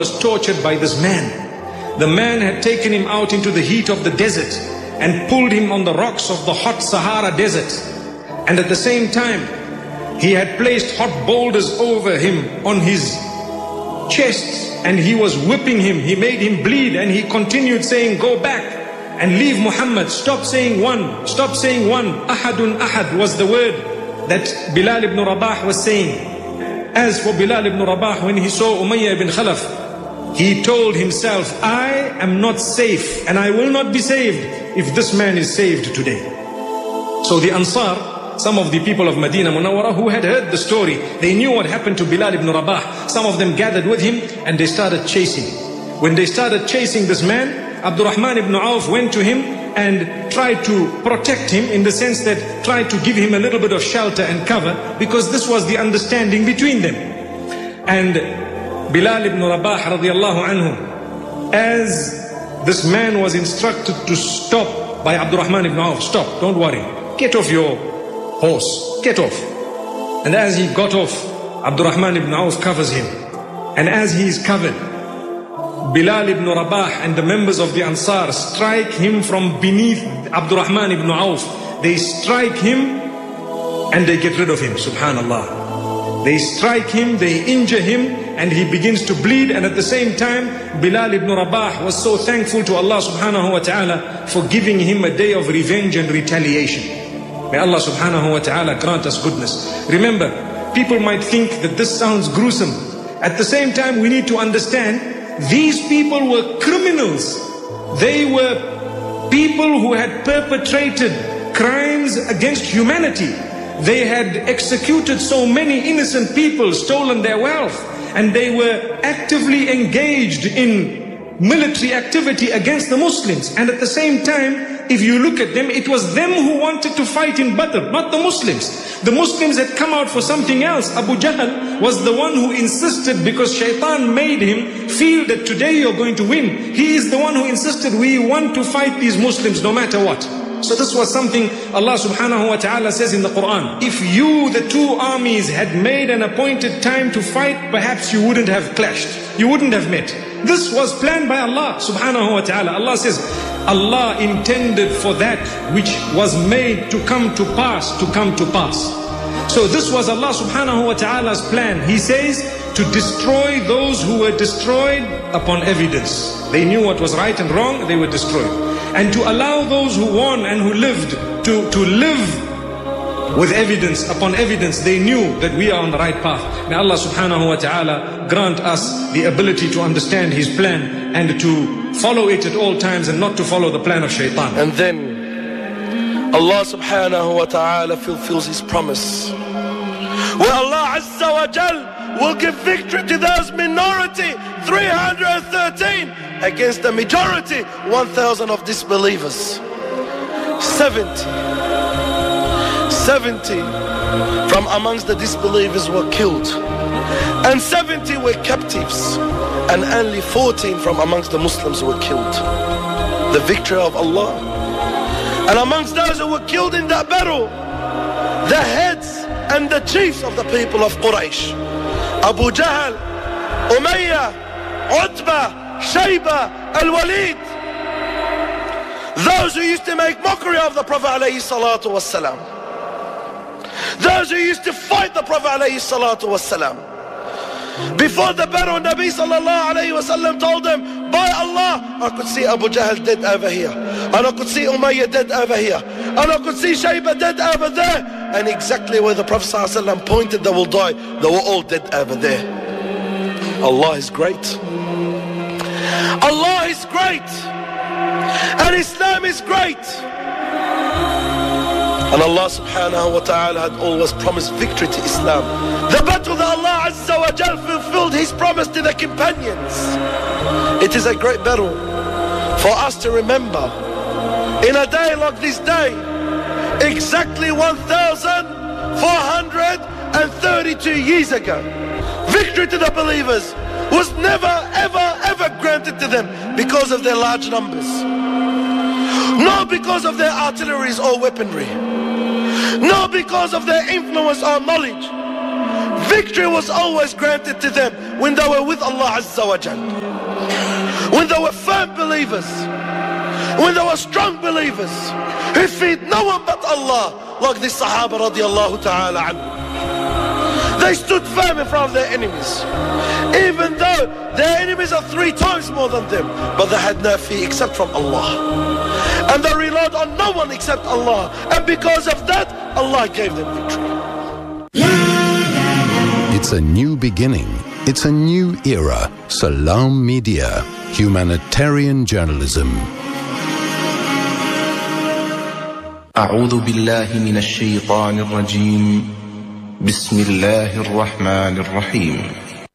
was tortured by this man. The man had taken him out into the heat of the desert and pulled him on the rocks of the hot Sahara desert. And at the same time, he had placed hot boulders over him on his chest, and he was whipping him. He made him bleed, and he continued saying, "Go back and leave Muhammad. Stop saying one. Stop saying one." Ahadun ahad was the word that Bilal ibn Rabah was saying. As for Bilal ibn Rabah, when he saw Umayyah ibn Khalaf, he told himself, "I am not safe, and I will not be saved if this man is saved today." So the Ansar, some of the people of Medina Munawwara who had heard the story, they knew what happened to Bilal ibn Rabah. Some of them gathered with him and they started chasing. When they started chasing this man, Abdurrahman ibn Auf went to him and tried to protect him, in the sense that tried to give him a little bit of shelter and cover, because this was the understanding between them. And Bilal ibn Rabah radiallahu anhu, as this man was instructed to stop by Abdurrahman ibn Auf, "Stop, don't worry, get off your horse, get off." And as he got off, Abdurrahman ibn Auf covers him. And as he is covered, Bilal ibn Rabah and the members of the Ansar strike him from beneath Abdurrahman ibn Auf. They strike him and they get rid of him, subhanallah. They strike him, they injure him, and he begins to bleed. And at the same time, Bilal ibn Rabah was so thankful to Allah subhanahu wa ta'ala for giving him a day of revenge and retaliation. May Allah subhanahu wa ta'ala grant us goodness. Remember, people might think that this sounds gruesome. At the same time, we need to understand these people were criminals. They were people who had perpetrated crimes against humanity. They had executed so many innocent people, stolen their wealth, and they were actively engaged in military activity against the Muslims. And at the same time, if you look at them, it was them who wanted to fight in Badr, not the Muslims. The Muslims had come out for something else. Abu Jahl was the one who insisted, because Shaitan made him feel that today you're going to win. He is the one who insisted, we want to fight these Muslims no matter what. So this was something Allah subhanahu wa ta'ala says in the Quran. If you, the two armies, had made an appointed time to fight, perhaps you wouldn't have clashed. You wouldn't have met. This was planned by Allah subhanahu wa ta'ala. Allah says, Allah intended for that which was made to come to pass, to come to pass. So this was Allah subhanahu wa ta'ala's plan. He says to destroy those who were destroyed upon evidence. They knew what was right and wrong, they were destroyed. And to allow those who won and who lived to live with evidence upon evidence. They knew that we are on the right path. May Allah subhanahu wa ta'ala grant us the ability to understand His plan and to follow it at all times and not to follow the plan of shaitan. And then Allah subhanahu wa ta'ala fulfills His promise, where Allah Azza wa Jal will give victory to those minority, 313, against the majority, 1,000 of disbelievers. 70 from amongst the disbelievers were killed, and 70 were captives, and only 14 from amongst the Muslims were killed. The victory of Allah. And amongst those who were killed in that battle, the heads and the chiefs of the people of Quraysh, Abu Jahl, Umayyah, Utbah, Shayba, Al-Walid, those who used to make mockery of the Prophet alayhi salatu wassalam, those who used to fight the Prophet alayhi salatu wassalam. Before the battle, Nabi sallallahu alayhi wasallam told them, by Allah, I could see Abu Jahl dead over here, and I could see Umayyah dead over here, and I could see Shayba dead over there. And exactly where the Prophet sallallahu alayhi wasallam pointed they will die, they were all dead over there. Allah is great. Allah is great, and Islam is great. And Allah subhanahu wa ta'ala had always promised victory to Islam. The battle that Allah Azza wa Jal fulfilled His promise to the companions. It is a great battle for us to remember. In a day like this day, exactly 1,432 years ago, victory to the believers was never, ever, ever granted to them because of their large numbers. Not because of their artilleries or weaponry. Not because of their influence or knowledge. Victory was always granted to them when they were with Allah Azza wa Jal. When they were firm believers, when they were strong believers, who feared no one but Allah, like the Sahaba radiallahu ta'ala anhu. They stood firm in front of their enemies, even though their enemies are 3 times more than them, but they had no fear except from Allah. And they relied on no one except Allah, and because of that, Allah gave them victory. It's a new beginning. It's a new era. Salam Media, humanitarian journalism. أعوذ بالله من الشيطان الرجيم. بسم الله الرحمن الرحيم.